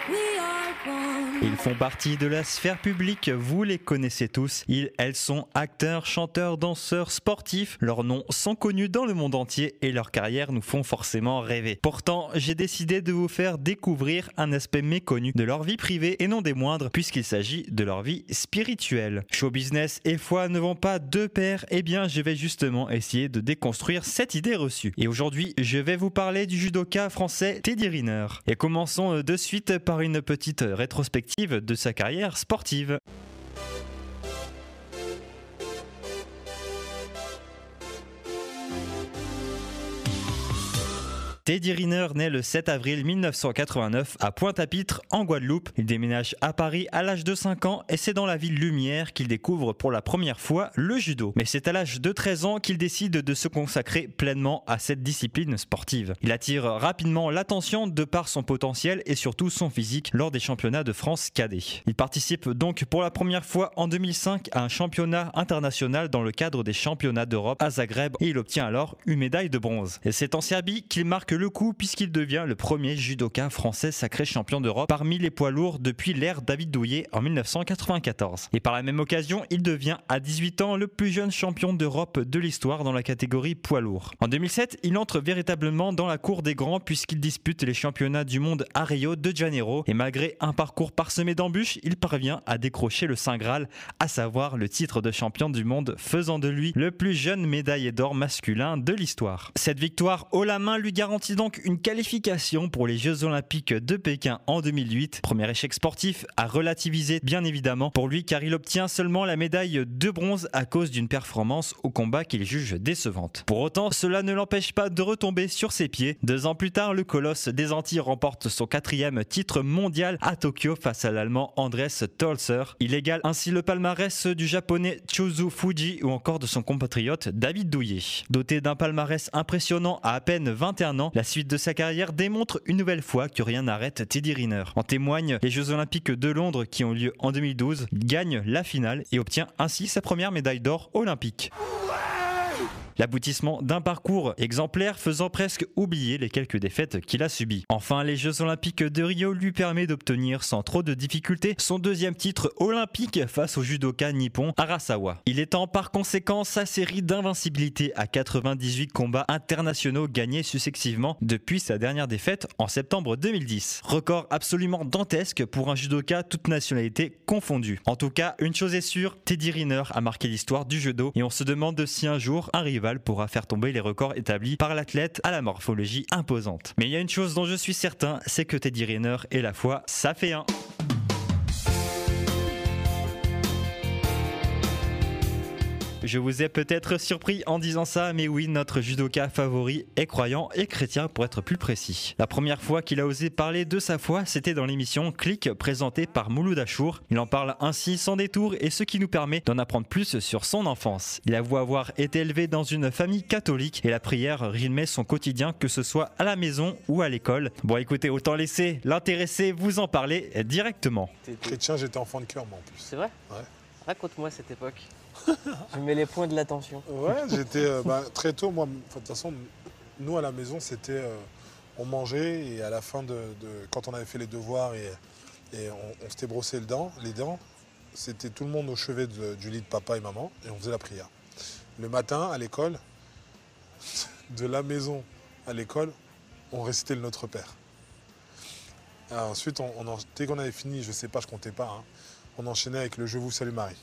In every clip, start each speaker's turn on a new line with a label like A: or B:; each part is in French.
A: Ils font partie de la sphère publique, vous les connaissez tous. Elles sont acteurs, chanteurs, danseurs, sportifs. Leurs noms sont connus dans le monde entier et leurs carrières nous font forcément rêver. Pourtant, j'ai décidé de vous faire découvrir un aspect méconnu de leur vie privée et non des moindres, puisqu'il s'agit de leur vie spirituelle. Show business et foi ne vont pas de pair, eh bien je vais justement essayer de déconstruire cette idée reçue. Et aujourd'hui, je vais vous parler du judoka français Teddy Riner. Et commençons de suite par une petite rétrospective de sa carrière sportive. Teddy Riner naît le 7 avril 1989 à Pointe-à-Pitre en Guadeloupe. Il déménage à Paris à l'âge de 5 ans et c'est dans la ville lumière qu'il découvre pour la première fois le judo. Mais c'est à l'âge de 13 ans qu'il décide de se consacrer pleinement à cette discipline sportive. Il attire rapidement l'attention de par son potentiel et surtout son physique lors des championnats de France cadet. Il participe donc pour la première fois en 2005 à un championnat international dans le cadre des championnats d'Europe à Zagreb et il obtient alors une médaille de bronze. Et c'est en Serbie qu'il marque le coup puisqu'il devient le premier judoka français sacré champion d'Europe parmi les poids lourds depuis l'ère David Douillet en 1994. Et par la même occasion, il devient à 18 ans le plus jeune champion d'Europe de l'histoire dans la catégorie poids lourd. En 2007, il entre véritablement dans la cour des grands puisqu'il dispute les championnats du monde à Rio de Janeiro et malgré un parcours parsemé d'embûches, il parvient à décrocher le Saint Graal, à savoir le titre de champion du monde, faisant de lui le plus jeune médaillé d'or masculin de l'histoire. Cette victoire haut la main lui garantit donc une qualification pour les Jeux Olympiques de Pékin en 2008. Premier échec sportif à relativiser bien évidemment pour lui car il obtient seulement la médaille de bronze à cause d'une performance au combat qu'il juge décevante. Pour autant, cela ne l'empêche pas de retomber sur ses pieds. 2 ans plus tard, le colosse des Antilles remporte son 4e titre mondial à Tokyo face à l'Allemand Andres Tolzer. Il égale ainsi le palmarès du japonais Chozu Fuji ou encore de son compatriote David Douillet. Doté d'un palmarès impressionnant à peine 21 ans, la suite de sa carrière démontre une nouvelle fois que rien n'arrête Teddy Riner. En témoignent les Jeux Olympiques de Londres qui ont lieu en 2012. Il gagne la finale et obtient ainsi sa première médaille d'or olympique. L'aboutissement d'un parcours exemplaire faisant presque oublier les quelques défaites qu'il a subies. Enfin, les Jeux Olympiques de Rio lui permet d'obtenir sans trop de difficultés son 2e titre olympique face au judoka nippon Arasawa. Il étend par conséquent sa série d'invincibilité à 98 combats internationaux gagnés successivement depuis sa dernière défaite en septembre 2010. Record absolument dantesque pour un judoka toute nationalité confondue. En tout cas, une chose est sûre, Teddy Riner a marqué l'histoire du judo et on se demande si un jour un rival pourra faire tomber les records établis par l'athlète à la morphologie imposante. Mais il y a une chose dont je suis certain, c'est que Teddy Riner et la foi, ça fait un. Je vous ai peut-être surpris en disant ça, mais oui, notre judoka favori est croyant et chrétien pour être plus précis. La première fois qu'il a osé parler de sa foi, c'était dans l'émission Click présentée par Mouloud Achour. Il en parle ainsi sans détour et ce qui nous permet d'en apprendre plus sur son enfance. Il avoue avoir été élevé dans une famille catholique et la prière rythmait son quotidien que ce soit à la maison ou à l'école. Bon écoutez, autant laisser l'intéressé vous en parler directement.
B: Chrétien, j'étais enfant de cœur moi en plus.
C: C'est vrai?
B: Ouais.
C: Raconte-moi cette époque. Je mets les points de l'attention.
B: Ouais, j'étais très tôt, moi, de toute façon, nous à la maison, c'était, on mangeait et à la fin quand on avait fait les devoirs et on s'était brossé les dents, c'était tout le monde au chevet du lit de papa et maman et on faisait la prière. Le matin, à l'école, de la maison à l'école, on récitait le Notre Père. Alors ensuite, dès qu'on avait fini, je sais pas, je comptais pas, hein, on enchaînait avec le Je vous salue Marie.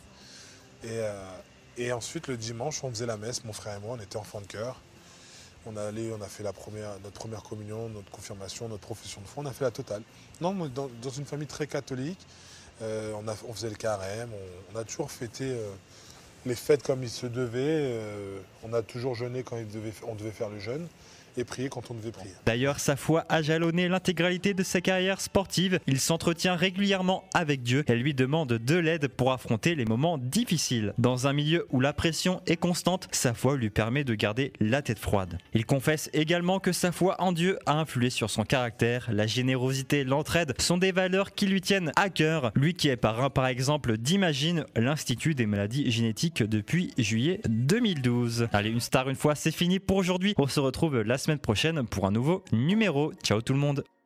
B: Et ensuite, le dimanche, on faisait la messe, mon frère et moi, on était enfants de cœur. On a fait notre première communion, notre confirmation, notre profession de foi, on a fait la totale. Non, dans une famille très catholique, on faisait le carême, on a toujours fêté les fêtes comme il se devait. On a toujours jeûné quand on devait faire le jeûne. Et prier quand on devait prier.
A: D'ailleurs, sa foi a jalonné l'intégralité de sa carrière sportive. Il s'entretient régulièrement avec Dieu et lui demande de l'aide pour affronter les moments difficiles. Dans un milieu où la pression est constante, sa foi lui permet de garder la tête froide. Il confesse également que sa foi en Dieu a influé sur son caractère. La générosité, l'entraide sont des valeurs qui lui tiennent à cœur. Lui qui est parrain par exemple d'Imagine, l'Institut des maladies génétiques depuis juillet 2012. Allez, une star une fois, c'est fini pour aujourd'hui. On se retrouve la semaine prochaine pour un nouveau numéro. Ciao tout le monde.